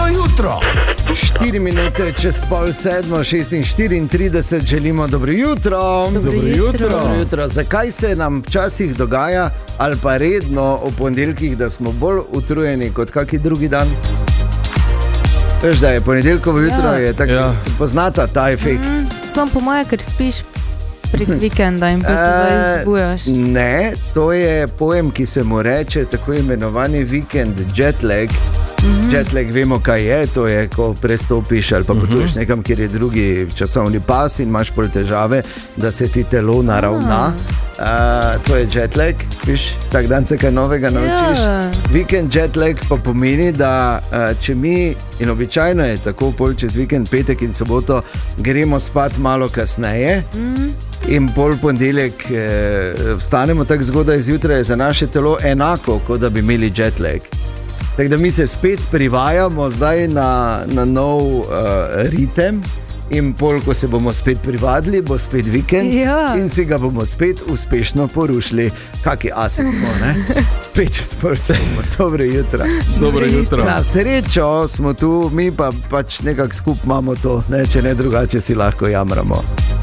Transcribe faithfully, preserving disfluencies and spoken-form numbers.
jutro. štiri minute čez pol sedmo, šestinštirideset, želimo dobro jutro. Dobro jutro. Dobro jutro. Zakaj se nam včasih dogaja, ali pa redno v ponedeljkih, da smo bolj utrujeni kot kaki drugi dan? Veš, da je ponedeljkovo jutro, Ja. je tako, Ja. se poznata ta efekt. Mm, Samo po moje, ker spiš pred vikenda in pa se zdaj zbujaš. Ne, to je pojem, ki se mu reče tako imenovani vikend jetlag. Mhm. Jetlag, vemo, kaj je, to je, ko prestopiš ali pa potuješ nekam, kjer je drugi časovni pas in imaš pol težave, da se ti telo naravna. Uh, to je jetlag, viš, vsak dan se kaj novega naučiš. Ja. Vikend jetlag pa pomeni, da uh, če mi, in običajno je tako, pol čez vikend, petek in soboto, gremo spat malo kasneje. Mm. In pol ponedeljek eh, vstanemo tako zgodaj zjutraj, je za naše telo enako, kot da bi imeli jetlag. Tako da mi se spet privajamo zdaj na, na nov uh, ritem. In pol, ko se bomo spet privadili, bo spet vikend Ja. in si ga bomo spet uspešno porušili. Kaki asi smo, ne? Pet čez pol sedmo, dobro jutro. Dobro jutro. Na srečo smo tu, mi pa pač nekako skupaj imamo to, ne, če ne drugače si lahko jamramo.